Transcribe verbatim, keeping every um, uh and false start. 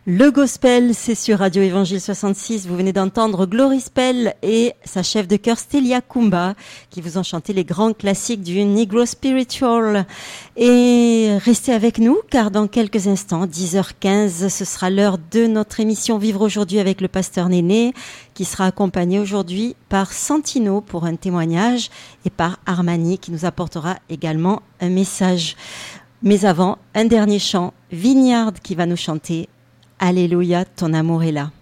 Le gospel, c'est sur Radio Évangile soixante-six. Vous venez d'entendre Glory Spell et sa chef de chœur Stelia Kumba qui vous ont chanté les grands classiques du Negro Spiritual. Et restez avec nous car dans quelques instants, dix heures quinze, ce sera l'heure de notre émission Vivre aujourd'hui avec le pasteur Néné qui sera accompagné aujourd'hui par Santino pour un témoignage et par Armani qui nous apportera également un message. Mais avant, un dernier chant, Vignard qui va nous chanter Alléluia, ton amour est là.